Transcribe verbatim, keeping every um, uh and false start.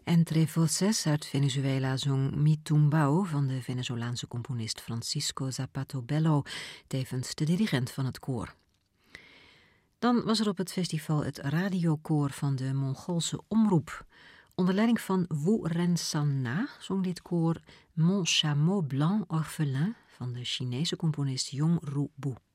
Entre Voces uit Venezuela zong Mi Tumbao van de Venezolaanse componist Francisco Zapato Bello, tevens de dirigent van het koor. Dan was er op het festival het radiokoor van de Mongoolse omroep. Onder leiding van Wu Rensan Na zong dit koor Mon Chameau Blanc Orphelin van de Chinese componist Yong Ru Bu.